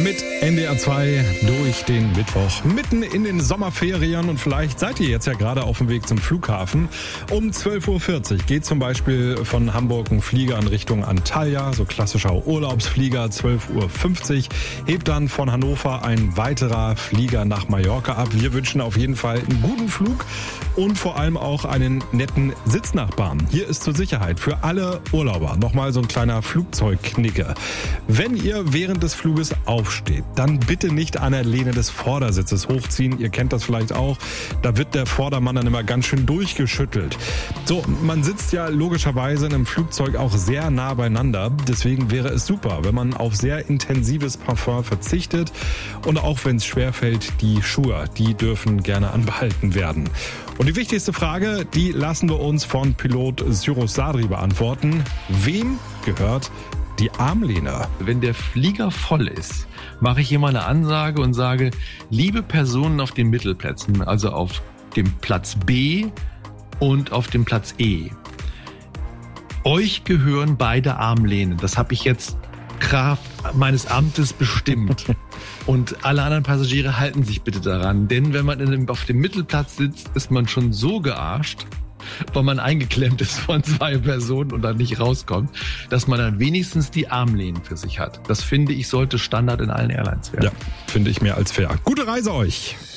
mit NDR 2 durch den Mittwoch, mitten in den Sommerferien, und vielleicht seid ihr jetzt ja gerade auf dem Weg zum Flughafen. Um 12.40 Uhr geht zum Beispiel von Hamburg ein Flieger in Richtung Antalya, so klassischer Urlaubsflieger. 12.50 Uhr hebt dann von Hannover ein weiterer Flieger nach Mallorca ab. Wir wünschen auf jeden Fall einen guten Flug und vor allem auch einen netten Sitznachbarn. Hier ist zur Sicherheit für alle Urlauber nochmal so ein kleiner Flugzeugknicke. Wenn ihr während des Fluges aufsteht, dann bitte nicht an der Lehne des Vordersitzes hochziehen. Ihr kennt das vielleicht auch. Da wird der Vordermann dann immer ganz schön durchgeschüttelt. So, man sitzt ja logischerweise in einem Flugzeug auch sehr nah beieinander. Deswegen wäre es super, wenn man auf sehr intensives Parfum verzichtet. Und auch wenn es schwerfällt, die Schuhe, die dürfen gerne anbehalten werden. Und die wichtigste Frage, die lassen wir uns von Pilot Cyrus Sadri beantworten. Wem gehört die Armlehne? Wenn der Flieger voll ist, mache ich immer eine Ansage und sage, liebe Personen auf den Mittelplätzen, also auf dem Platz B und auf dem Platz E, euch gehören beide Armlehnen. Das habe ich jetzt Kraft meines Amtes bestimmt. Und alle anderen Passagiere halten sich bitte daran. Denn wenn man auf dem Mittelplatz sitzt, ist man schon so gearscht, weil man eingeklemmt ist von zwei Personen und dann nicht rauskommt, dass man dann wenigstens die Armlehnen für sich hat. Das finde ich, sollte Standard in allen Airlines werden. Ja, finde ich mehr als fair. Gute Reise euch!